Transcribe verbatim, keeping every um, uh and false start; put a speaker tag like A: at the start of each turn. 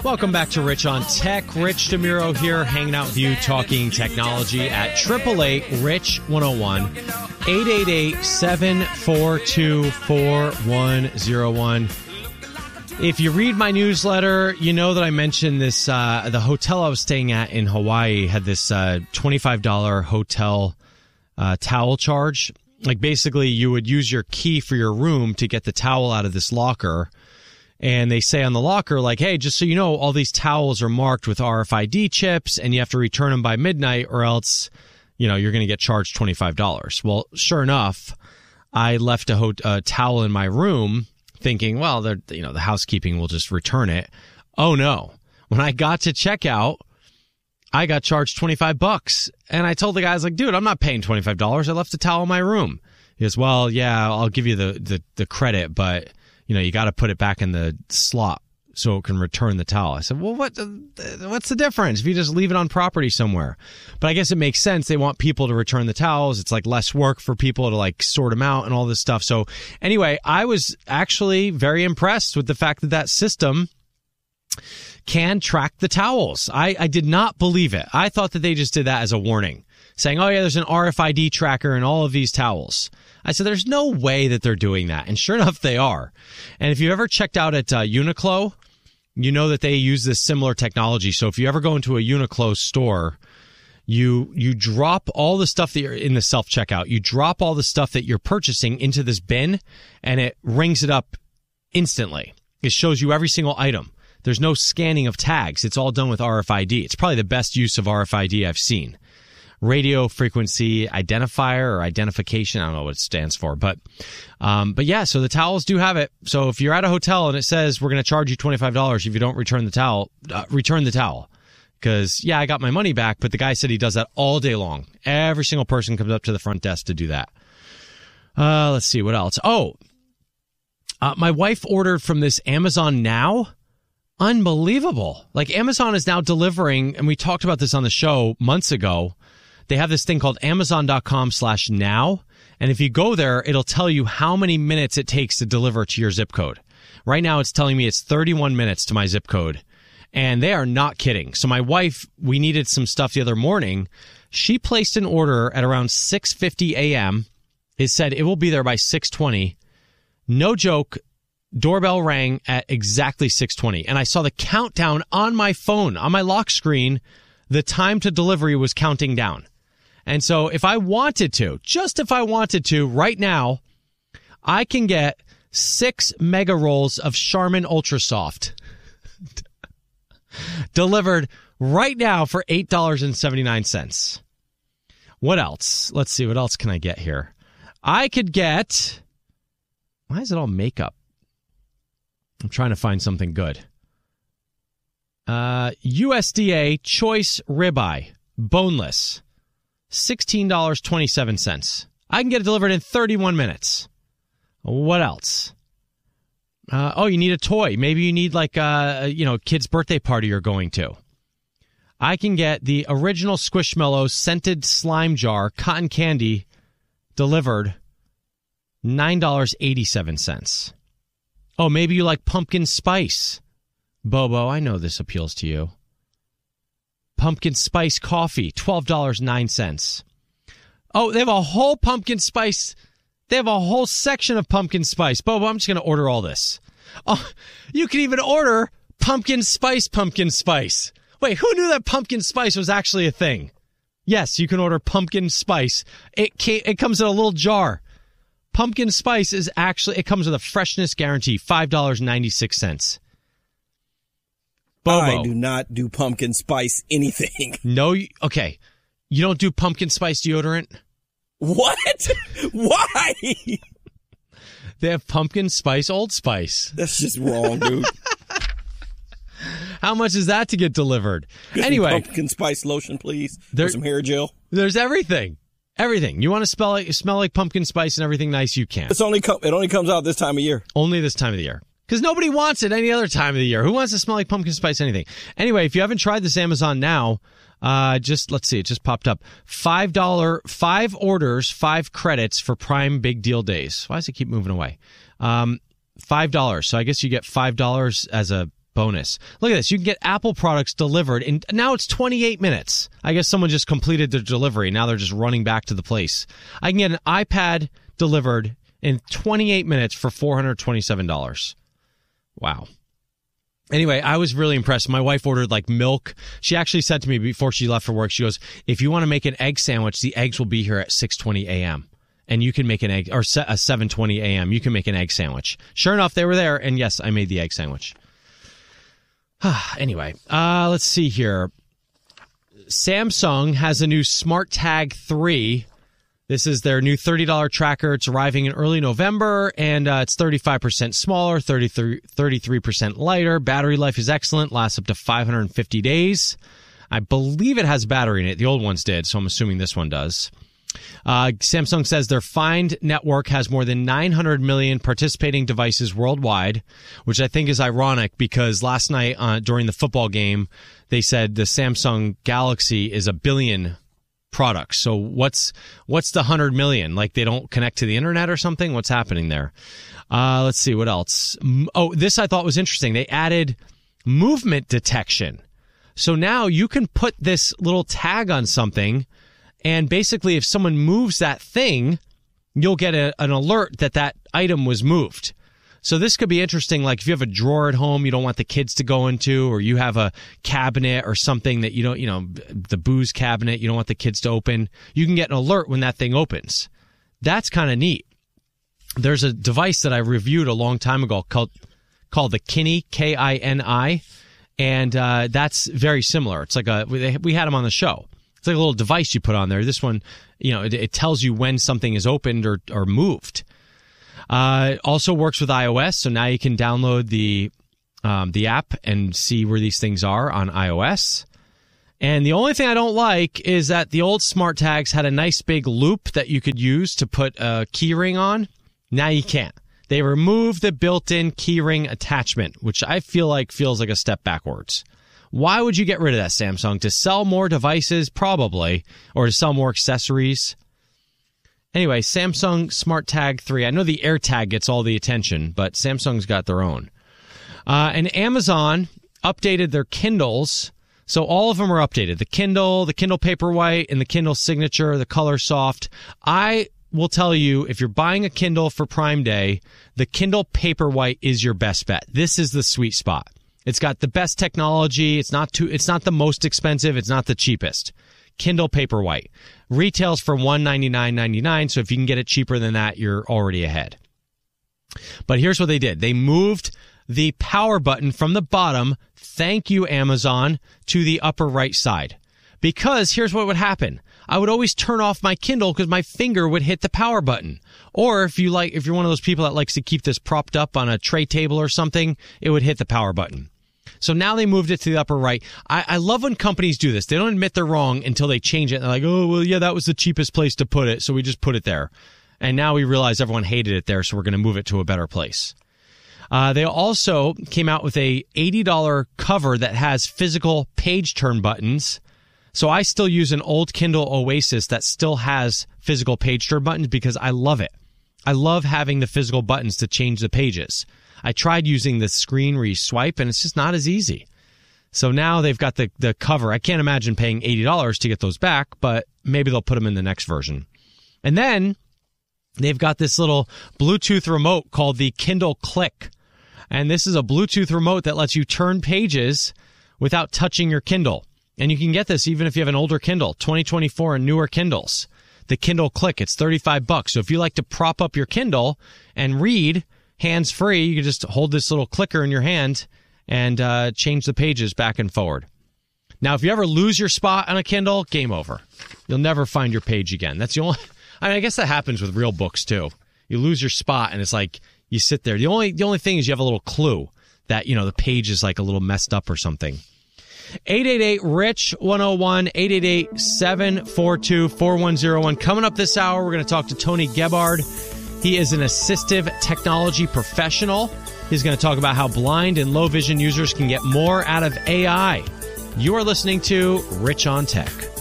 A: Welcome back to Rich on Tech. Rich DeMuro here, hanging out with you, talking technology at eight eight eight, RICH one oh one, eight eight eight, seven four two, four one oh one. If you read my newsletter, you know that I mentioned this, uh, the hotel I was staying at in Hawaii had this uh, twenty-five dollars hotel uh, towel charge. Like, basically, you would use your key for your room to get the towel out of this locker. And they say on the locker, like, hey, just so you know, all these towels are marked with R F I D chips, and you have to return them by midnight, or else, you know, you're going to get charged twenty-five dollars. Well, sure enough, I left a, ho- a towel in my room thinking, well, they're, you know, the housekeeping will just return it. Oh, no. When I got to checkout, I got charged twenty-five bucks. And I told the guys, like, dude, I'm not paying twenty-five dollars. I left a towel in my room. He goes, well, yeah, I'll give you the, the, the credit, but, you know, you got to put it back in the slot so it can return the towel. I said, well, what, what's the difference if you just leave it on property somewhere? But I guess it makes sense. They want people to return the towels. It's like less work for people to like sort them out and all this stuff. So anyway, I was actually very impressed with the fact that that system can track the towels. I, I did not believe it. I thought that they just did that as a warning, saying, oh yeah, there's an R F I D tracker in all of these towels. I said, there's no way that they're doing that. And sure enough, they are. And if you've ever checked out at uh, Uniqlo, you know that they use this similar technology. So if you ever go into a Uniqlo store, you you drop all the stuff that you're in the self-checkout. You drop all the stuff that you're purchasing into this bin, and it rings it up instantly. It shows you every single item. There's no scanning of tags. It's all done with R F I D. It's probably the best use of R F I D I've seen. Radio frequency identifier or identification. I don't know what it stands for, but, um, but yeah, so the towels do have it. So if you're at a hotel and it says we're going to charge you twenty-five dollars if you don't return the towel, uh, return the towel. Cause yeah, I got my money back, but the guy said he does that all day long. Every single person comes up to the front desk to do that. Uh, let's see what else. Oh, uh, my wife ordered from this Amazon Now. Unbelievable. Like, Amazon is now delivering, and we talked about this on the show months ago. They have this thing called amazon.com slash now. And if you go there, it'll tell you how many minutes it takes to deliver to your zip code. Right now, it's telling me it's thirty-one minutes to my zip code. And they are not kidding. So my wife, we needed some stuff the other morning. She placed an order at around six fifty a.m. It said it will be there by six twenty. No joke. Doorbell rang at exactly six twenty. And I saw the countdown on my phone, on my lock screen. The time to delivery was counting down. And so if I wanted to, just if I wanted to, right now, I can get six mega rolls of Charmin Ultra Soft delivered right now for eight dollars and seventy-nine cents. What else? Let's see. What else can I get here? I could get... Why is it all makeup? I'm trying to find something good. Uh, U S D A choice ribeye, boneless, sixteen dollars and twenty-seven cents. I can get it delivered in thirty-one minutes. What else? Uh, oh, you need a toy. Maybe you need like a, you know, kid's birthday party you're going to. I can get the original Squishmallows scented slime jar cotton candy delivered nine dollars and eighty-seven cents. Oh, maybe you like pumpkin spice. Bobo, I know this appeals to you. Pumpkin spice coffee, twelve dollars and nine cents. Oh, they have a whole pumpkin spice. They have a whole section of pumpkin spice. Bobo, I'm just going to order all this. Oh, you can even order pumpkin spice, pumpkin spice. Wait, who knew that pumpkin spice was actually a thing? Yes, you can order pumpkin spice. It came, it comes in a little jar. Pumpkin spice is actually, it comes with a freshness guarantee, five dollars and ninety-six cents. Bobo.
B: I do not do pumpkin spice anything.
A: No, you, okay. You don't do pumpkin spice deodorant?
B: What? Why?
A: They have pumpkin spice Old Spice.
B: That's just wrong, dude.
A: How much is that to get delivered?
B: Get
A: anyway.
B: Some pumpkin spice lotion, please.
A: There,
B: or some hair gel.
A: There's everything. Everything. You want to smell like, smell like pumpkin spice and everything nice, you can.
B: It's only com- it only comes out this time of year.
A: Only this time of the year. Because nobody wants it any other time of the year. Who wants to smell like pumpkin spice anything? Anyway, if you haven't tried this Amazon Now, uh, just, let's see, it just popped up. five dollars, five orders, five credits for Prime Big Deal Days. Why does it keep moving away? Um, five dollars. So I guess you get five dollars as a bonus. Look at this. You can get Apple products delivered in, now it's twenty-eight minutes. I guess someone just completed their delivery. Now they're just running back to the place. I can get an iPad delivered in twenty-eight minutes for four hundred twenty-seven dollars. Wow. Anyway, I was really impressed. My wife ordered like milk. She actually said to me before she left for work, she goes, if you want to make an egg sandwich, the eggs will be here at six twenty a.m. And you can make an egg, or a seven twenty a.m. You can make an egg sandwich. Sure enough, they were there. And yes, I made the egg sandwich. Anyway, uh, let's see here. Samsung has a new SmartTag three. This is their new thirty dollars tracker. It's arriving in early November, and uh, it's thirty-five percent smaller, thirty-three, thirty-three percent lighter. Battery life is excellent, lasts up to five hundred fifty days. I believe it has battery in it. The old ones did, so I'm assuming this one does. Uh, Samsung says their Find network has more than nine hundred million participating devices worldwide, which I think is ironic because last night uh, during the football game, they said the Samsung Galaxy is a billion products. So what's what's the one hundred million? Like they don't connect to the internet or something? What's happening there? Uh, let's see, what else? Oh, this I thought was interesting. They added movement detection. So now you can put this little tag on something, and basically, if someone moves that thing, you'll get a, an alert that that item was moved. So this could be interesting. Like if you have a drawer at home you don't want the kids to go into, or you have a cabinet or something that you don't, you know, the booze cabinet you don't want the kids to open, you can get an alert when that thing opens. That's kind of neat. There's a device that I reviewed a long time ago called called the Kini, K I N I, and uh, that's very similar. It's like a we had them on the show. It's like a little device you put on there. This one, you know, it, it tells you when something is opened or, or moved. Uh, it also works with iOS, so now you can download the um, the app and see where these things are on iOS. And the only thing I don't like is that the old Smart Tags had a nice big loop that you could use to put a keyring on. Now you can't. They removed the built-in keyring attachment, which I feel like feels like a step backwards. Why would you get rid of that, Samsung? To sell more devices? Probably. Or to sell more accessories? Anyway, Samsung SmartTag three. I know the AirTag gets all the attention, but Samsung's got their own. Uh, and Amazon updated their Kindles. So all of them are updated. The Kindle, the Kindle Paperwhite, and the Kindle Signature, the Color Soft. I will tell you, if you're buying a Kindle for Prime Day, the Kindle Paperwhite is your best bet. This is the sweet spot. It's got the best technology. It's not too, it's not the most expensive. It's not the cheapest. Kindle Paperwhite retails for one hundred ninety-nine dollars and ninety-nine cents. So if you can get it cheaper than that, you're already ahead. But here's what they did. They moved the power button from the bottom, thank you Amazon, to the upper right side. Because here's what would happen. I would always turn off my Kindle because my finger would hit the power button. Or if you like, if you're one of those people that likes to keep this propped up on a tray table or something, it would hit the power button. So now they moved it to the upper right. I, I love when companies do this. They don't admit they're wrong until they change it. And they're like, oh, well, yeah, that was the cheapest place to put it, so we just put it there. And now we realize everyone hated it there, so we're going to move it to a better place. Uh, they also came out with a eighty dollars cover that has physical page turn buttons. So I still use an old Kindle Oasis that still has physical page turn buttons because I love it. I love having the physical buttons to change the pages. I tried using the screen where you swipe, and it's just not as easy. So now they've got the, the cover. I can't imagine paying eighty dollars to get those back, but maybe they'll put them in the next version. And then they've got this little Bluetooth remote called the Kindle Click. And this is a Bluetooth remote that lets you turn pages without touching your Kindle. And you can get this even if you have an older Kindle, twenty twenty-four and newer Kindles. The Kindle Click, it's thirty-five bucks. So if you like to prop up your Kindle and read hands-free, you can just hold this little clicker in your hand and uh, change the pages back and forward. Now, if you ever lose your spot on a Kindle, game over. You'll never find your page again. That's the only... I mean, I guess that happens with real books, too. You lose your spot, and it's like you sit there. The only the only thing is you have a little clue that, you know, the page is like a little messed up or something. eight eight eight, R I C H one oh one, eight eight eight, seven four two, four one oh one. Coming up this hour, we're going to talk to Tony Gebhard. He is an assistive technology professional. He's going to talk about how blind and low vision users can get more out of A I. You are listening to Rich on Tech.